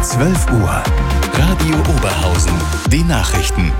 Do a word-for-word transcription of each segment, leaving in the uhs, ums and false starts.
zwölf Uhr. Radio Oberhausen. Die Nachrichten.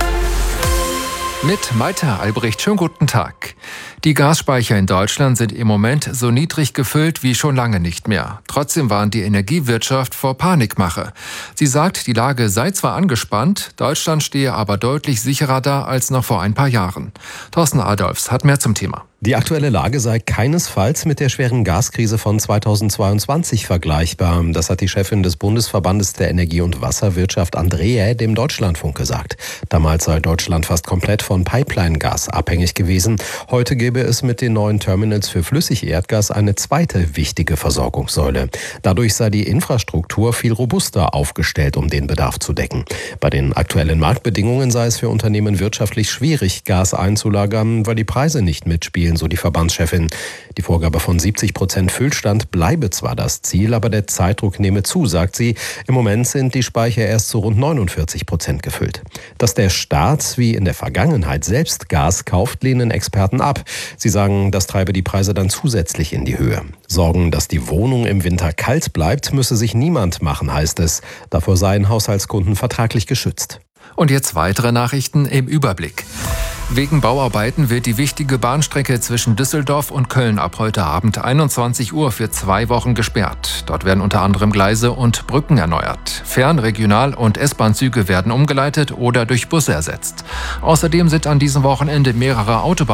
Mit Malte Albrecht. Schönen guten Tag. Die Gasspeicher in Deutschland sind im Moment so niedrig gefüllt wie schon lange nicht mehr. Trotzdem warnt die Energiewirtschaft vor Panikmache. Sie sagt, die Lage sei zwar angespannt, Deutschland stehe aber deutlich sicherer da als noch vor ein paar Jahren. Thorsten Adolfs hat mehr zum Thema. Die aktuelle Lage sei keinesfalls mit der schweren Gaskrise von zweitausendzweiundzwanzig vergleichbar. Das hat die Chefin des Bundesverbandes der Energie- und Wasserwirtschaft Andrea dem Deutschlandfunk gesagt. Damals sei Deutschland fast komplett von Pipeline-Gas abhängig gewesen. Heute gäbe es mit den neuen Terminals für Flüssigerdgas eine zweite wichtige Versorgungssäule. Dadurch sei die Infrastruktur viel robuster aufgestellt, um den Bedarf zu decken. Bei den aktuellen Marktbedingungen sei es für Unternehmen wirtschaftlich schwierig, Gas einzulagern, weil die Preise nicht mitspielen, so die Verbandschefin. Die Vorgabe von siebzig Prozent Füllstand bleibe zwar das Ziel, aber der Zeitdruck nehme zu, sagt sie. Im Moment sind die Speicher erst zu rund neunundvierzig Prozent gefüllt. Dass der Staat wie in der Vergangenheit selbst Gas kauft, lehnen Experten ab. Sie sagen, das treibe die Preise dann zusätzlich in die Höhe. Sorgen, dass die Wohnung im Winter kalt bleibt, müsse sich niemand machen, heißt es. Davor seien Haushaltskunden vertraglich geschützt. Und jetzt weitere Nachrichten im Überblick. Wegen Bauarbeiten wird die wichtige Bahnstrecke zwischen Düsseldorf und Köln ab heute Abend einundzwanzig Uhr für zwei Wochen gesperrt. Dort werden unter anderem Gleise und Brücken erneuert. Fern-, Regional- und S-Bahn-Züge werden umgeleitet oder durch Busse ersetzt. Außerdem sind an diesem Wochenende mehrere Autobahnen